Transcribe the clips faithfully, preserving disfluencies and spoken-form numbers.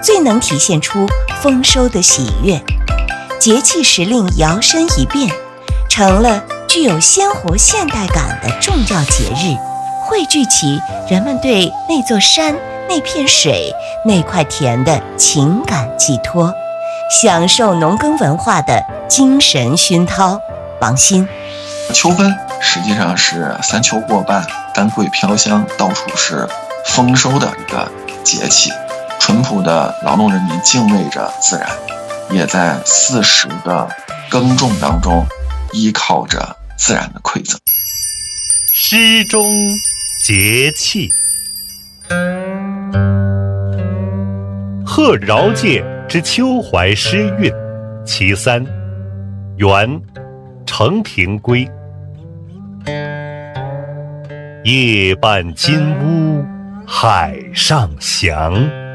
最能体现出丰收的喜悦。节气时令摇身一变，成了具有鲜活现代感的重要节日，汇聚起人们对那座山、那片水、那块田的情感寄托，享受农耕文化的精神熏陶。王鑫， 秋分实际上是三秋过半，丹桂飘香，到处是丰收的一个节气。淳朴的劳动人民敬畏着自然，也在四时的耕种当中依靠着自然的馈赠。 诗中节气，贺饶介之秋怀诗韵其三，元程廷圭。夜半金乌海上翔，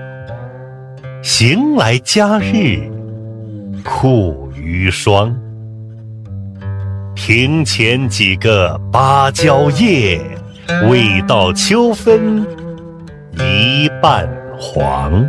行来佳日酷于霜。庭前几个芭蕉叶，未到秋分一半黄。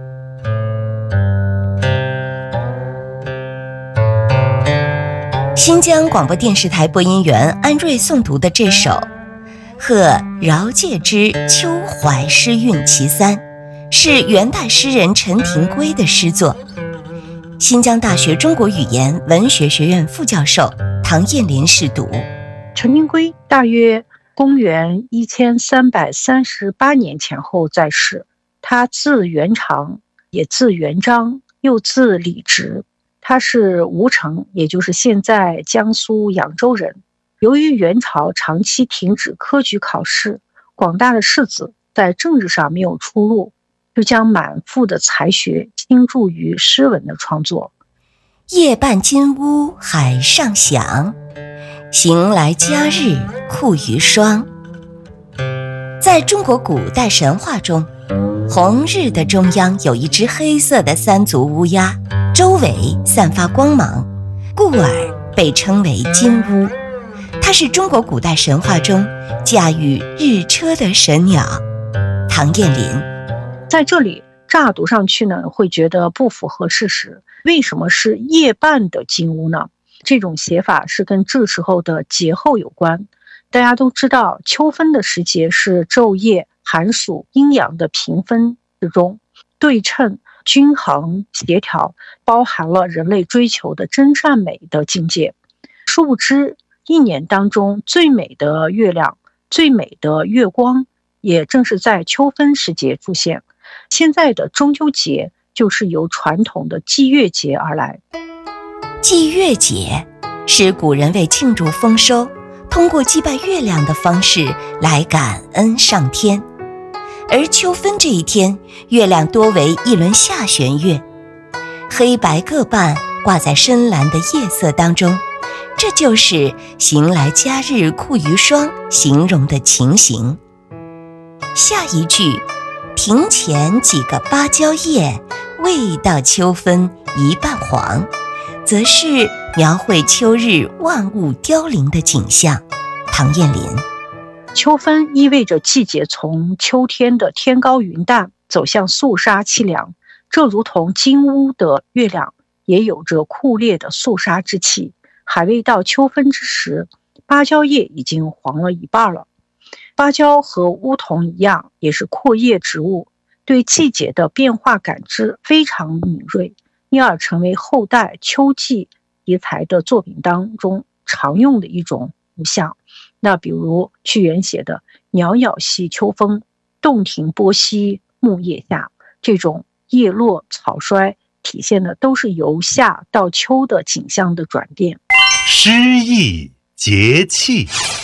新疆广播电视台播音员安瑞诵读的这首《贺饶介之秋怀诗韵其三》是元代诗人陈廷圭的诗作。新疆大学中国语言文学学院副教授唐燕林试读。 陈廷圭大约公元一千三百三十八年前后在世，他字元长，也字元章，又字李直。他是吴城，也就是现在江苏扬州人。由于元朝长期停止科举考试，广大的士子在政治上没有出路，就将满腹的才学倾注于诗文的创作。 夜半金乌海上翔，行来佳日酷于霜。在中国古代神话中，红日的中央有一只黑色的三足乌鸦，周围散发光芒，故而被称为金乌。它是中国古代神话中驾驭日车的神鸟。唐燕林， 在这里乍读上去呢，会觉得不符合事实。为什么是夜半的金乌呢？这种写法是跟这时候的节候有关。大家都知道，秋分的时节是昼夜寒暑阴阳的平分之中，对称、均衡、协调，包含了人类追求的真善美的境界。殊不知，一年当中最美的月亮、最美的月光，也正是在秋分时节出现。现在的中秋节就是由传统的祭月节而来。 祭月节是古人为庆祝丰收，通过祭拜月亮的方式来感恩上天。而秋分这一天，月亮多为一轮下弦月，黑白各半挂在深蓝的夜色当中，这就是行来佳日酷于霜形容的情形。下一句，庭前几个芭蕉叶，未到秋分一半黄，则是描绘秋日万物凋零的景象。唐燕林， 秋分意味着季节从秋天的天高云淡走向肃杀凄凉，这如同金乌的月亮也有着酷烈的肃杀之气。还未到秋分之时，芭蕉叶已经黄了一半了。芭蕉和梧桐一样，也是阔叶植物，对季节的变化感知非常敏锐，因而成为后代秋季题材的作品当中常用的一种图像。那比如屈原写的袅袅兮秋风，洞庭波兮木叶下，这种叶落草衰体现的都是由夏到秋的景象的转变。 诗意节气，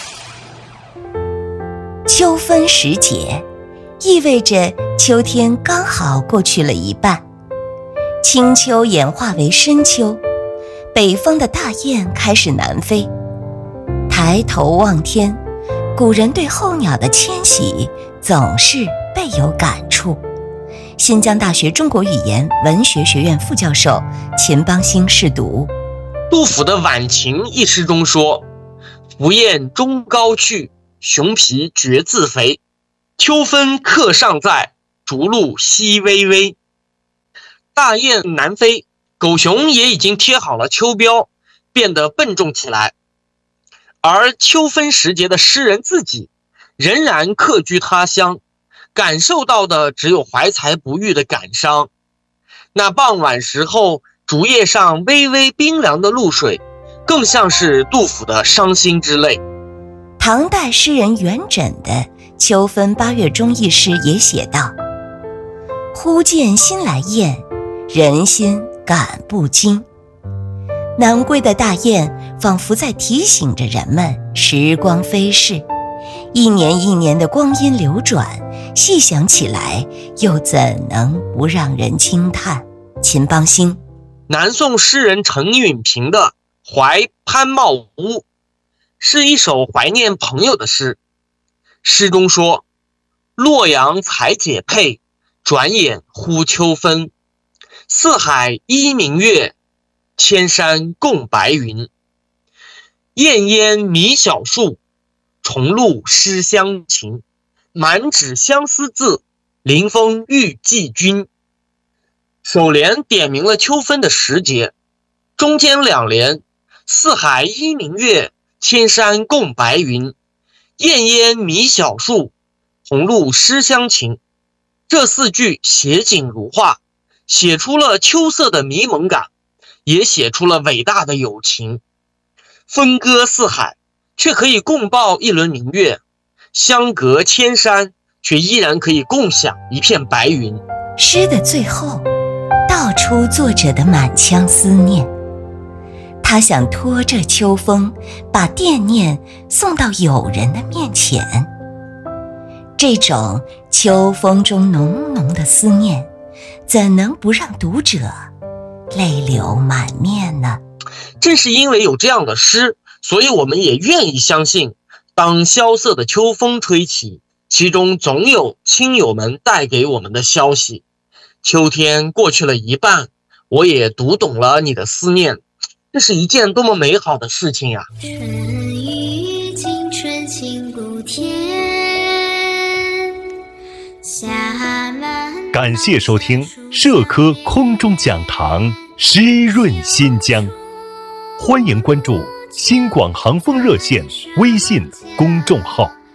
秋分时节意味着秋天刚好过去了一半，清秋演化为深秋，北方的大雁开始南飞。抬头望天，古人对候鸟的迁徙总是倍有感触。新疆大学中国语言文学学院副教授秦邦兴试读。 杜甫的《晚晴》一诗中说：凫雁终高去，熊脾决自肥。秋分客尚在，竹露淅微微。 大雁南飞，狗熊也已经贴好了秋膘，变得笨重起来。而秋分时节的诗人自己仍然客居他乡，感受到的只有怀才不遇的感伤。那傍晚时候竹叶上微微冰凉的露水，更像是杜甫的伤心之泪。 唐代诗人元稹的《秋分八月中》一诗也写道：忽见新来雁，人心感不惊。南归的大雁仿佛在提醒着人们，时光飞逝，一年一年的光阴流转，细想起来又怎能不让人惊叹。秦邦兴。 南宋诗人陈允平的《怀潘茂屋》是一首怀念朋友的诗。诗中说：洛阳才解佩，转眼忽秋分。四海一明月，千山共白云。燕烟迷小树，重录诗乡情。满纸相思字，临风欲寄君。首联点明了秋分的时节，中间两联四海一明月，千山共白云，燕烟迷小树，重录诗乡情。这四句写景如画，写出了秋色的迷蒙感，也写出了伟大的友情。分割四海，却可以共报一轮明月；相隔千山，却依然可以共享一片白云。 诗的最后道出作者的满腔思念，他想托这秋风，把惦念送到友人的面前。这种秋风中浓浓的思念，怎能不让读者泪流满面呢？ 正是因为有这样的诗，所以我们也愿意相信，当萧瑟的秋风吹起，其中总有亲友们带给我们的消息。秋天过去了一半，我也读懂了你的思念，这是一件多么美好的事情呀！ 春雨惊春清谷天，夏满。 感谢收听社科空中讲堂湿润新疆，欢迎关注新广航风热线微信公众号。